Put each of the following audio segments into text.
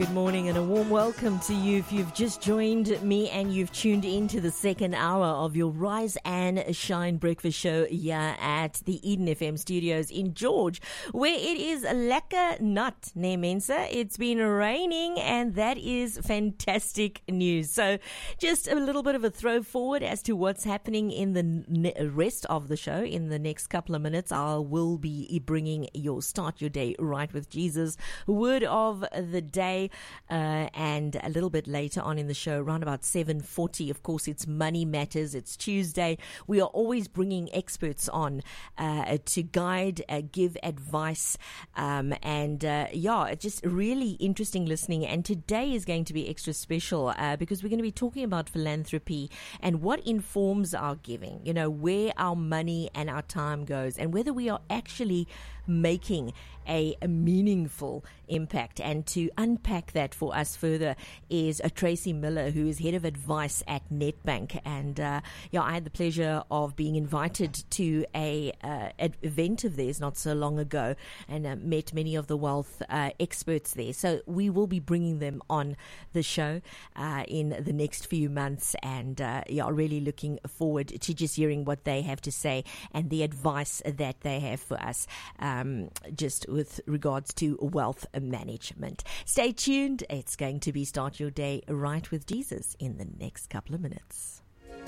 Good morning and a warm welcome to you if you've just joined me and you've tuned into the second hour of your Rise and Shine breakfast show here at the Eden FM studios in George, where it is lekker nat, nee mense. It's been raining and that is fantastic news. So just a little bit of a throw forward as to what's happening in the rest of the show. In the next couple of minutes, I will be bringing your Start Your Day Right with Jesus word of the day. And a little bit later on in the show, around about 7:40, of course, it's Money Matters. It's Tuesday. We are always bringing experts on to guide, give advice, just really interesting listening. And today is going to be extra special because we're going to be talking about philanthropy and what informs our giving, you know, where our money and our time goes and whether we are actually making a meaningful impact. And to unpack that for us further is Tracy Miller, who is head of advice at Nedbank. And I had the pleasure of being invited to an event of theirs not so long ago and met many of the wealth experts there. So we will be bringing them on the show in the next few months, and really looking forward to just hearing what they have to say and the advice that they have for us just with regards to wealth management. Stay tuned. It's going to be Start Your Day Right with Jesus in the next couple of minutes.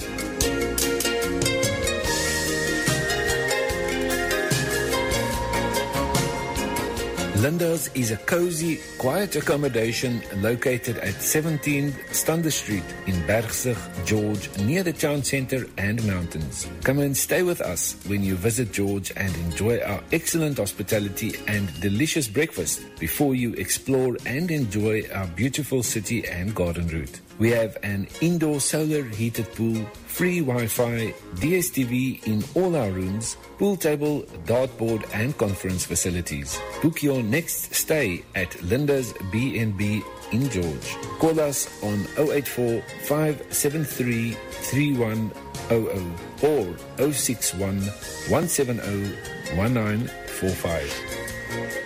Linda's is a cozy, quiet accommodation located at 17 Stander Street in Bergzig, George, near the town centre and mountains. Come and stay with us when you visit George and enjoy our excellent hospitality and delicious breakfast before you explore and enjoy our beautiful city and garden route. We have an indoor solar heated pool, free Wi-Fi, DSTV in all our rooms, pool table, dartboard and conference facilities. Book your next stay at Linda's B&B in George. Call us on 084 573 3100 or 061 170 1945.